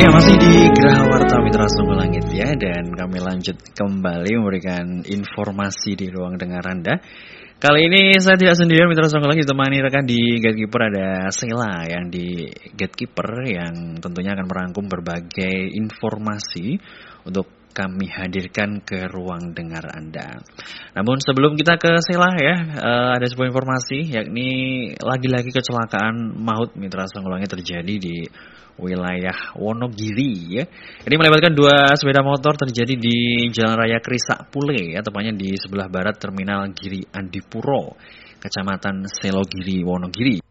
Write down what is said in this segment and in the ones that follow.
Masih di Geraha Warta Mitra Sungguh Langit ya, dan kami lanjut kembali memberikan informasi di ruang dengar Anda. Kali ini saya tidak sendirian Mitra Sungguh Langit, ditemani rekan di Gatekeeper ada Sheila yang di Gatekeeper yang tentunya akan merangkum berbagai informasi untuk kami hadirkan ke ruang dengar Anda. Namun sebelum kita ke Sheila ya, ada sebuah informasi, yakni lagi-lagi kecelakaan maut Mitra Sungguh Langit terjadi di wilayah Wonogiri ya. Ini melibatkan dua sepeda motor terjadi di Jalan Raya Krisak Pule ya, tepatnya di sebelah barat Terminal Giri Andipuro, Kecamatan Selogiri, Wonogiri.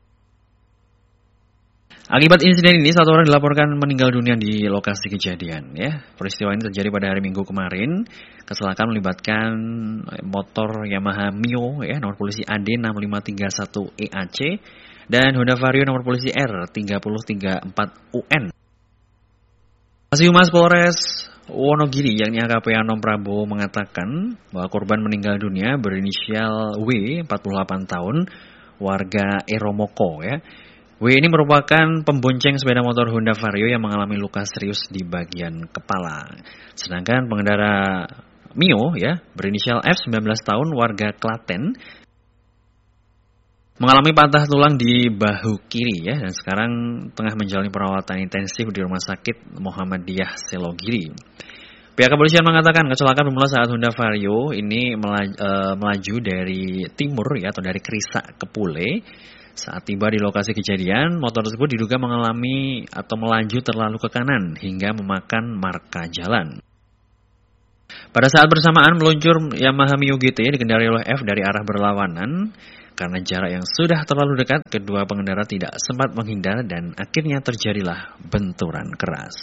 Akibat insiden ini, satu orang dilaporkan meninggal dunia di lokasi kejadian ya. Peristiwa ini terjadi pada hari Minggu kemarin. Kecelakaan melibatkan motor Yamaha Mio ya, nomor polisi AD 6531 EAC dan Honda Vario nomor polisi R3034UN. Humas Polres Wonogiri yakni AKP Anom Prabowo mengatakan bahwa korban meninggal dunia berinisial W, 48 tahun, warga Eromoko ya. W ini merupakan pembonceng sepeda motor Honda Vario yang mengalami luka serius di bagian kepala. Sedangkan pengendara Mio ya, berinisial F, 19 tahun, warga Klaten, mengalami patah tulang di bahu kiri ya, dan sekarang tengah menjalani perawatan intensif di Rumah Sakit Muhammadiyah Selogiri. Pihak kepolisian mengatakan kecelakaan bermula saat Honda Vario ini melaju dari timur ya, atau dari Krisak ke Pule. Saat tiba di lokasi kejadian, motor tersebut diduga mengalami atau melaju terlalu ke kanan hingga memakan marka jalan. Pada saat bersamaan meluncur Yamaha Mio GT dikendarai oleh F dari arah berlawanan. Karena jarak yang sudah terlalu dekat, kedua pengendara tidak sempat menghindar dan akhirnya terjadilah benturan keras.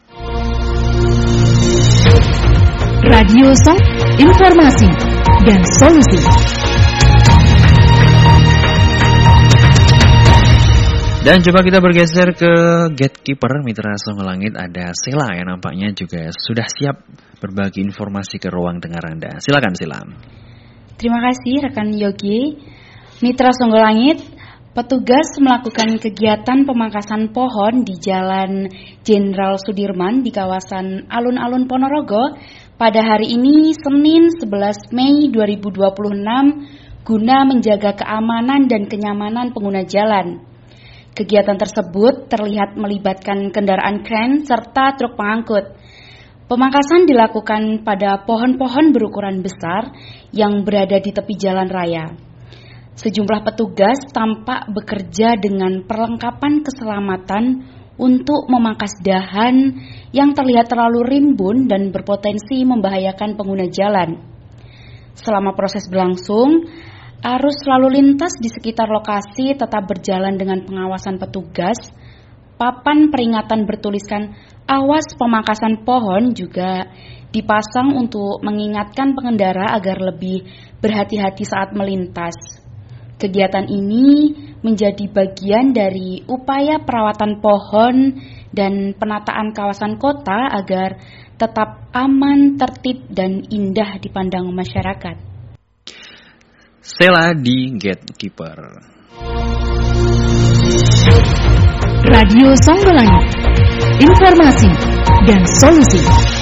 Radio Song, informasi dan solusi. Dan coba kita bergeser ke Gatekeeper Mitra Sungguh Langit, ada Sheila yang nampaknya juga sudah siap berbagi informasi ke ruang dengar Anda. Silakan Sheila. Terima kasih rekan Yogi. Mitra Sungguh Langit, petugas melakukan kegiatan pemangkasan pohon di Jalan Jenderal Sudirman di kawasan Alun-Alun Ponorogo pada hari ini Senin 11 Mei 2026 guna menjaga keamanan dan kenyamanan pengguna jalan. Kegiatan tersebut terlihat melibatkan kendaraan kren serta truk pengangkut. Pemangkasan dilakukan pada pohon-pohon berukuran besar yang berada di tepi jalan raya. Sejumlah petugas tampak bekerja dengan perlengkapan keselamatan untuk memangkas dahan yang terlihat terlalu rimbun dan berpotensi membahayakan pengguna jalan. Selama proses berlangsung, arus lalu lintas di sekitar lokasi tetap berjalan dengan pengawasan petugas. Papan peringatan bertuliskan "Awas pemangkasan pohon" juga dipasang untuk mengingatkan pengendara agar lebih berhati-hati saat melintas. Kegiatan ini menjadi bagian dari upaya perawatan pohon dan penataan kawasan kota agar tetap aman, tertib, dan indah dipandang masyarakat. Sheila di Gatekeeper. Radio Songgo Langit, informasi dan solusi.